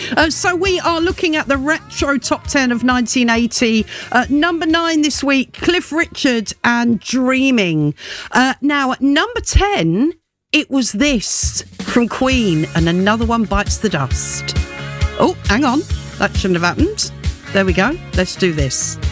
So we are looking at the retro top 10 of 1980. Number 9 this week, Cliff Richard and Dreaming. Now, at number 10, it was this from Queen, and Another One Bites the Dust. Oh, hang on. That shouldn't have happened. There we go. Let's do this.